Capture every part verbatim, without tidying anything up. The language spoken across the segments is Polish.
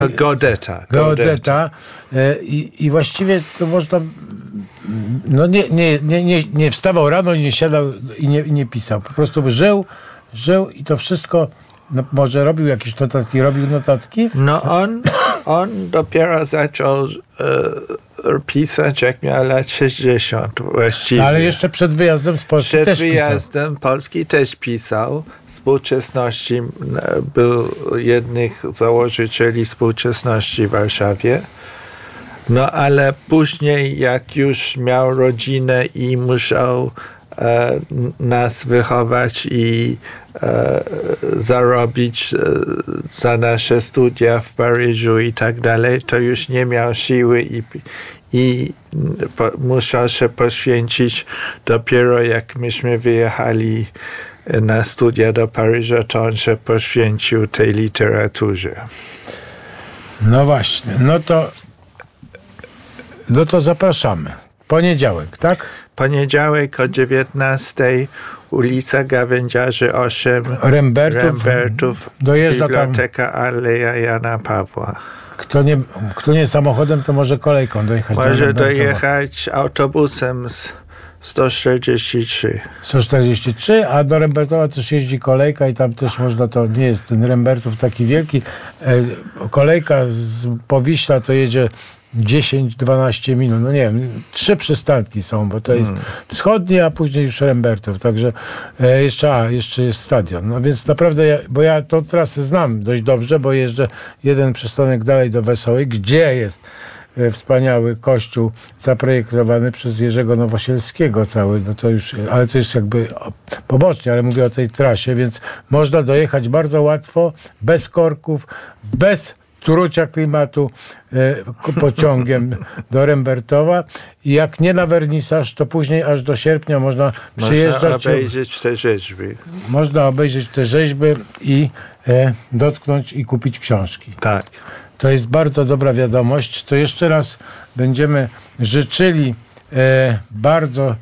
Geodeta. Geodeta. I, i właściwie to można... No nie, nie, nie, nie, nie wstawał rano i nie siadał i nie, i nie pisał. Po prostu żył, żył i to wszystko... No, może robił jakieś notatki, robił notatki? No on, on dopiero zaczął e, pisać, jak miał lat sześćdziesiąt właściwie. No, ale jeszcze przed wyjazdem z Polski przed też pisał. Przed wyjazdem Polski też pisał. Współczesności był jednym z założycieli współczesności w Warszawie. No ale później, jak już miał rodzinę i musiał e, nas wychować i e, zarobić e, za nasze studia w Paryżu i tak dalej, to już nie miał siły i, i po, musiał się poświęcić. Dopiero jak myśmy wyjechali na studia do Paryża, to on się poświęcił tej literaturze. No właśnie, no to no to zapraszamy. Poniedziałek, tak? Poniedziałek o dziewiętnastej, ulica Gawędziarzy osiem, Rembertów, Rembertów dojeżdża Biblioteka tam. Aleja Jana Pawła. Kto nie, kto nie samochodem, to może kolejką dojechać. Może do dojechać autobusem z sto czterdzieści trzy. sto czterdzieści trzy, a do Rembertowa też jeździ kolejka i tam też można, to nie jest ten Rembertów taki wielki. E, kolejka z Powiśla to jedzie dziesięć dwanaście minut, no nie wiem, trzy przystanki są, bo to jest hmm. wschodni, a później już Rembertów, także e, jeszcze, a, jeszcze jest stadion. No więc naprawdę, ja, bo ja tą trasę znam dość dobrze, bo jeżdżę jeden przystanek dalej do Wesołej, gdzie jest e, wspaniały kościół zaprojektowany przez Jerzego Nowosielskiego cały, no to już, ale to jest jakby pobocznie, ale mówię o tej trasie, więc można dojechać bardzo łatwo, bez korków, bez trucia klimatu e, pociągiem do Rembertowa i jak nie na wernisaż, to później aż do sierpnia można przyjeżdżać. Można obejrzeć te rzeźby. Można obejrzeć te rzeźby i e, dotknąć i kupić książki. Tak. To jest bardzo dobra wiadomość. To jeszcze raz będziemy życzyli e, bardzo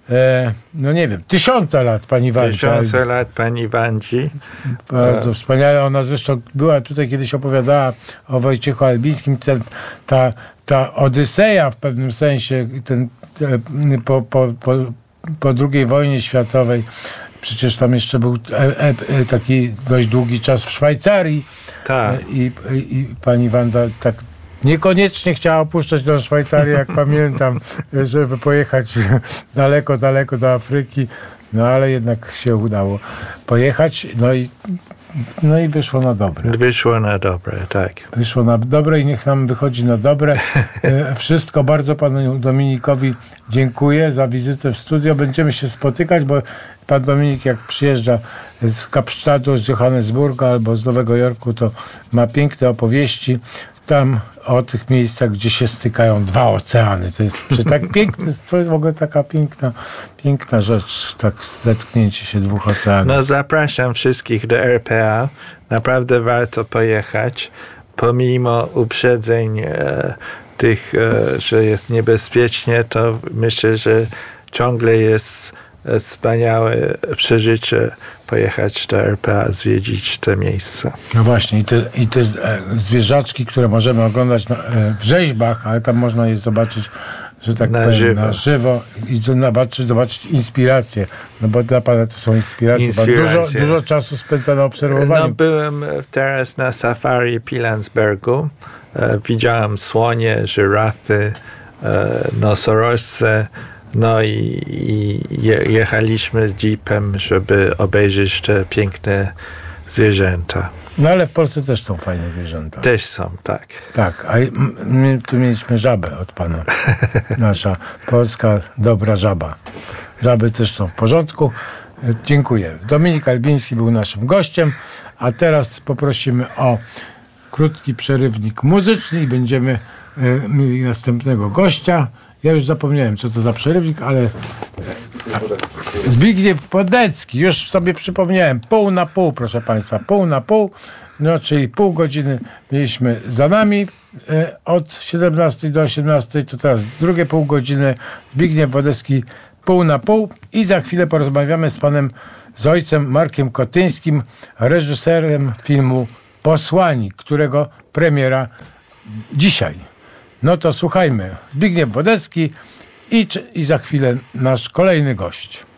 E, no nie wiem, tysiąca lat pani Wandzi. Tysiące lat pani Wandzi. Bardzo e. wspaniale. Ona zresztą była tutaj, kiedyś opowiadała o Wojciechu Albińskim. Ten, ta, ta Odyseja w pewnym sensie ten, ten, po, po, po, po drugiej wojnie światowej, przecież tam jeszcze był e, e, taki dość długi czas w Szwajcarii. Tak. E, i, i, I pani Wanda tak niekoniecznie chciała opuszczać do Szwajcarii, jak pamiętam, żeby pojechać daleko, daleko do Afryki, no ale jednak się udało pojechać, no i, no i wyszło na dobre. Wyszło na dobre, tak. Wyszło na dobre i niech nam wychodzi na dobre. Wszystko. Bardzo panu Dominikowi dziękuję za wizytę w studio. Będziemy się spotykać, bo pan Dominik jak przyjeżdża z Kapsztadu, z Johannesburga albo z Nowego Jorku, to ma piękne opowieści. Tam o tych miejscach, gdzie się stykają dwa oceany. To jest tak piękne, to jest w ogóle taka piękna, piękna rzecz, tak zetknięcie się dwóch oceanów. No zapraszam wszystkich do R P A. Naprawdę warto pojechać. Pomimo uprzedzeń e, tych, e, że jest niebezpiecznie, to myślę, że ciągle jest e, wspaniałe przeżycie pojechać do R P A, zwiedzić te miejsca. No właśnie, i te, i te zwierzaczki, które możemy oglądać na, w rzeźbach, ale tam można je zobaczyć, że tak na powiem, żywo. na żywo i zobaczyć, zobaczyć inspiracje, no bo dla pana to są inspiracje. Inspiracje. Dużo, dużo czasu spędza na obserwowaniu. No, byłem teraz na safari w Pilansbergu. E, widziałem słonie, żyrafy, e, nosorożce. No i, i je, jechaliśmy jeepem, żeby obejrzeć te piękne zwierzęta. No ale w Polsce też są fajne zwierzęta. Też są, tak. Tak, a my tu mieliśmy żabę od pana. Nasza polska dobra żaba. Żaby też są w porządku. Dziękuję. Dominik Albiński był naszym gościem, a teraz poprosimy o krótki przerywnik muzyczny i będziemy y, mieli następnego gościa. Ja już zapomniałem, co to za przerywnik, ale Zbigniew Podecki, już sobie przypomniałem, pół na pół, proszę państwa, pół na pół, no czyli pół godziny mieliśmy za nami, e, od siedemnastej do osiemnastej, to teraz drugie pół godziny, Zbigniew Podecki pół na pół i za chwilę porozmawiamy z panem, z ojcem Markiem Kotyńskim, reżyserem filmu Posłanik, którego premiera dzisiaj. No to słuchajmy. Zbigniew Wodecki i, i za chwilę nasz kolejny gość.